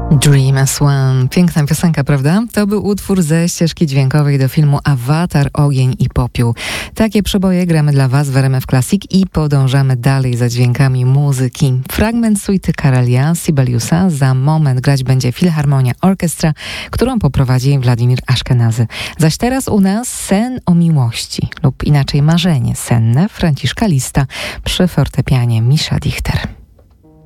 Dream as One. Piękna piosenka, prawda? To był utwór ze ścieżki dźwiękowej do filmu Awatar, Ogień i Popiół. Takie przeboje gramy dla Was w RMF Classic i podążamy dalej za dźwiękami muzyki. Fragment suity Karelia Sibeliusa. Za moment grać będzie Filharmonia Orkiestra, którą poprowadzi Władimir Aszkenazy. Zaś teraz u nas Sen o miłości lub inaczej Marzenie senne Franciszka Lista przy fortepianie Mischa Dichter.